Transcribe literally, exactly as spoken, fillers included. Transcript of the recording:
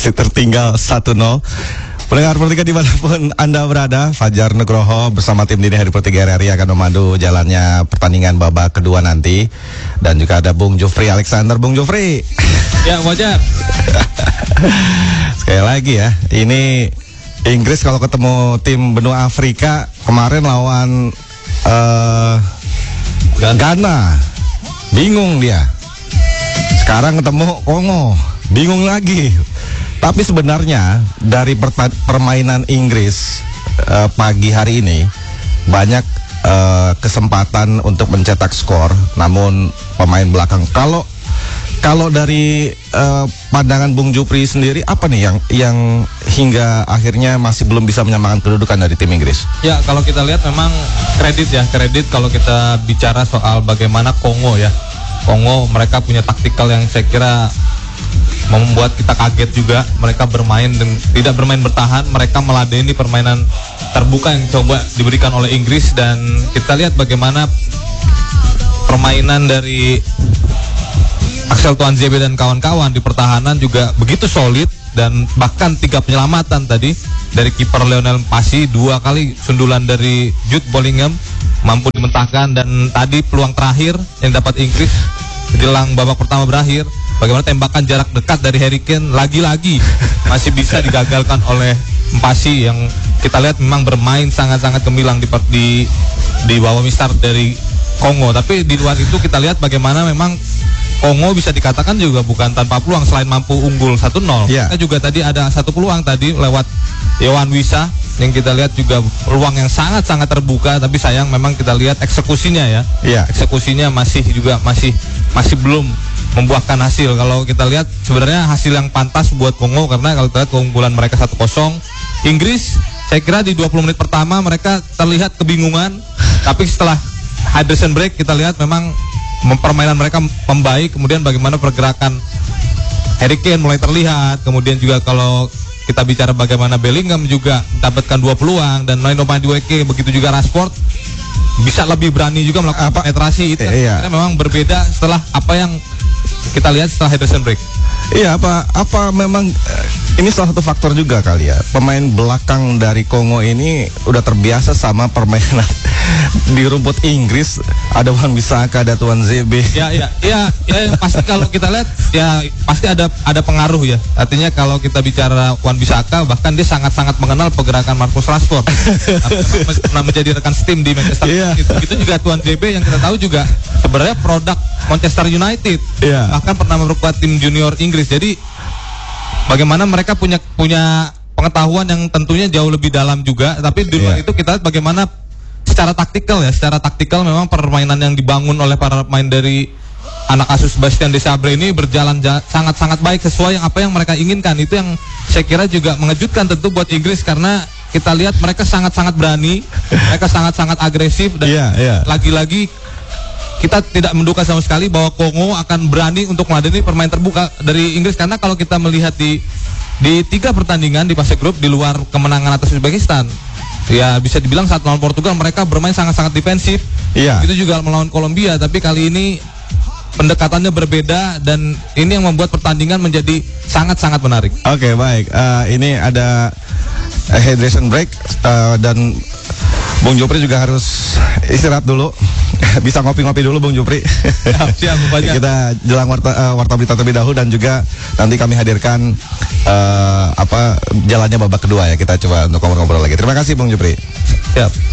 masih tertinggal satu nol. Pendengar Pro tiga dimanapun Anda berada, Fajar Nugroho bersama tim Dini Hari Pro tiga R R I akan memandu jalannya pertandingan babak kedua nanti. Dan juga ada Bung Jufri Alexander. Bung Jufri. Ya, Fajar. Sekali lagi ya, ini Inggris kalau ketemu tim benua Afrika kemarin lawan uh, Ghana, bingung dia. Sekarang ketemu Kongo, bingung lagi. Tapi sebenarnya dari permainan Inggris uh, pagi hari ini banyak uh, kesempatan untuk mencetak skor, namun pemain belakang. Kalau kalau dari uh, pandangan Bung Jupri sendiri, apa nih yang yang hingga akhirnya masih belum bisa menyamakan kedudukan dari tim Inggris? Ya, kalau kita lihat memang kredit ya, kredit kalau kita bicara soal bagaimana Kongo ya. Kongo mereka punya taktikal yang saya kira membuat kita kaget juga. Mereka bermain dan tidak bermain bertahan, mereka meladeni permainan terbuka yang coba diberikan oleh Inggris. Dan kita lihat bagaimana permainan dari Axel Tuanzebe dan kawan-kawan di pertahanan juga begitu solid. Dan bahkan tiga penyelamatan tadi dari kiper Lionel Messi, dua kali sundulan dari Jude Bellingham mampu dimentahkan. Dan tadi peluang terakhir yang dapat Inggris jelang babak pertama berakhir, bagaimana tembakan jarak dekat dari Harry Kane lagi-lagi masih bisa digagalkan oleh Messi yang kita lihat memang bermain sangat-sangat gemilang di di di bawah mistar dari Kongo. Tapi di luar itu kita lihat bagaimana memang Kongo bisa dikatakan juga bukan tanpa peluang selain mampu unggul satu nol. Yeah. Kita juga tadi ada satu peluang tadi lewat Yohan Wissa yang kita lihat juga peluang yang sangat-sangat terbuka, tapi sayang memang kita lihat eksekusinya ya. Yeah. Eksekusinya masih juga masih masih belum membuahkan hasil. Kalau kita lihat sebenarnya hasil yang pantas buat Kongo, karena kalau kita lihat keunggulan mereka satu kosong. Inggris saya kira di dua puluh menit pertama mereka terlihat kebingungan, tapi setelah hydration break kita lihat memang permainan mereka membaik. Kemudian bagaimana pergerakan Harry Kane mulai terlihat. Kemudian juga kalau kita bicara bagaimana Bellingham juga mendapatkan dua peluang, dan Lionel Messi, begitu juga Rashford bisa lebih berani juga melakukan penetrasi itu. Eh, iya. Memang berbeda setelah apa yang kita lihat setelah hydration break. Iya, apa apa memang ini salah satu faktor juga kali ya. Pemain belakang dari Kongo ini udah terbiasa sama permainan di rumput Inggris. Ada Wan-Bissaka, ada Tuanzebe. Ya, ya, ya, ya pasti kalau kita lihat ya pasti ada ada pengaruh ya. Artinya kalau kita bicara Wan-Bissaka, bahkan dia sangat-sangat mengenal pergerakan Marcus Rashford. Pernah menjadi rekan setim di Manchester United. Yeah. Itu juga Tuanzebe yang kita tahu juga sebenarnya produk Manchester United. Yeah. Bahkan pernah memperkuat tim junior Inggris. Jadi bagaimana mereka punya punya pengetahuan yang tentunya jauh lebih dalam juga. Tapi di luar yeah. itu kita lihat bagaimana secara taktikal ya, secara taktikal memang permainan yang dibangun oleh para pemain dari anak asuh Bastien Desabre ini berjalan sangat-sangat baik sesuai yang apa yang mereka inginkan. Itu yang saya kira juga mengejutkan tentu buat Inggris, karena kita lihat mereka sangat-sangat berani, mereka sangat-sangat agresif, dan yeah, yeah. lagi-lagi kita tidak menduga sama sekali bahwa Kongo akan berani untuk meladeni permainan terbuka dari Inggris. Karena kalau kita melihat di di tiga pertandingan di fase grup di luar kemenangan atas Uzbekistan, ya bisa dibilang saat melawan Portugal mereka bermain sangat-sangat defensif. Iya. Itu juga melawan Kolombia, tapi kali ini pendekatannya berbeda, dan ini yang membuat pertandingan menjadi sangat-sangat menarik. Oke, okay, baik. Uh, ini ada uh, hydration break uh, dan Bung Jupri juga harus istirahat dulu. Bisa ngopi-ngopi dulu Bung Jupri. Siap, siap, kita jelang warta, uh, warta berita terlebih dahulu, dan juga nanti kami hadirkan uh, apa jalannya babak kedua ya. Kita coba untuk ngobrol-ngobrol lagi. Terima kasih Bung Jupri. Siap.